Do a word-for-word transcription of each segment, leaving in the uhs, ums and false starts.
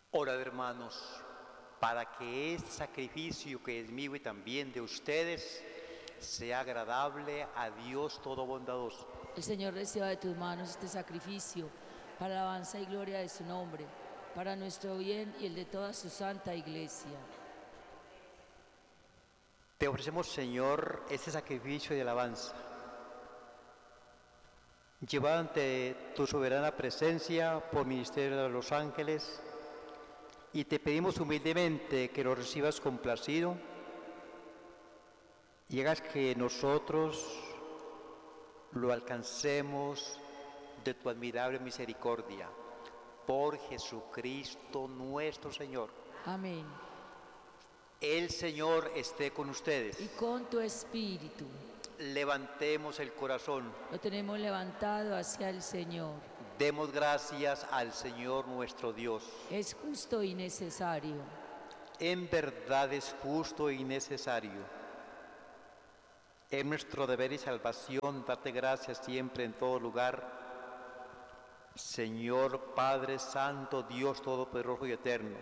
Orad, hermanos, para que este sacrificio que es mío y también de ustedes sea agradable a Dios todo bondadoso. El Señor reciba de tus manos este sacrificio para la alabanza y gloria de su nombre, para nuestro bien y el de toda su santa iglesia. Te ofrecemos, Señor, este sacrificio de alabanza, llevado ante tu soberana presencia por ministerio de los ángeles, y te pedimos humildemente que lo recibas complacido y hagas que nosotros lo alcancemos de tu admirable misericordia. Por Jesucristo nuestro Señor. Amén. El Señor esté con ustedes. Y con tu espíritu. Levantemos el corazón. Lo tenemos levantado hacia el Señor. Demos gracias al Señor nuestro Dios. Es justo y necesario. En verdad es justo y necesario. Es nuestro deber y salvación darte gracias siempre en todo lugar, Señor Padre Santo, Dios Todopoderoso y Eterno.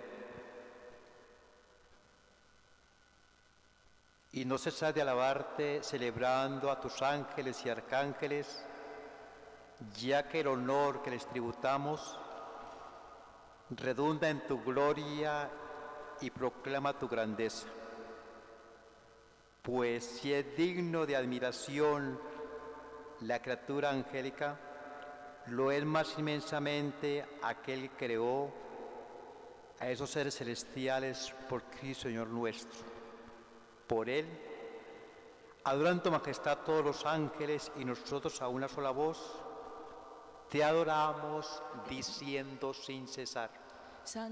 Y no cesar de alabarte, celebrando a tus ángeles y arcángeles, ya que el honor que les tributamos redunda en tu gloria y proclama tu grandeza. Pues si es digno de admiración la criatura angélica, lo es más inmensamente aquel que creó a esos seres celestiales por Cristo Señor nuestro. Por Él, adoran tu majestad todos los ángeles y nosotros a una sola voz, te adoramos diciendo sin cesar.